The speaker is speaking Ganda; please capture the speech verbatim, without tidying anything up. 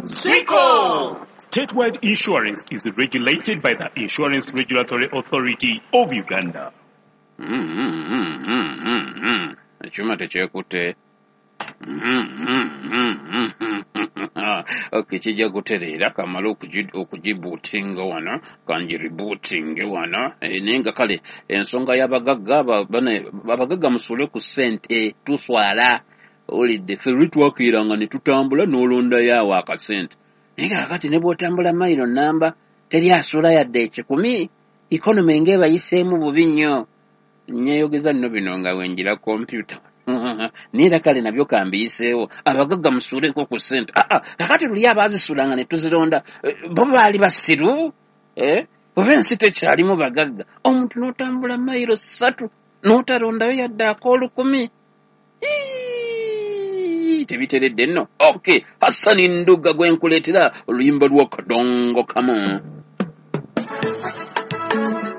Siko! Statewide insurance is regulated by the Insurance Regulatory Authority of Uganda. Chuma techekute. Okay, kijja kutereera kamala okugibuutinga wano kanjiribuutinge wano nenga kale ensonga y'abagagga abagagga musule ku ssente tuswala olidde ffe twakiranga ne tutambula n'olondayo awo akasente naye kakati ne bw'otambula mayiro namba teri asula yadde ekikumi ikonomi ng'eba yiseemu bubi nnyo nneeyogeza nno bino nga wenjira kompyuta Nira kale nabyo kambiyiseewo abagagga musuuleko ku ssente aa kakati luli abaazisulanga ne tuzironda bo baali basiru eh oba ensi tekyalimu bagagga omuntu n'otambula mayiro ssatu n'otarondayo yadde ak'olukumi tebiteredde nno okay Hassani Ndugga gwe nkuleetera oluyimba lwa kadongo kamu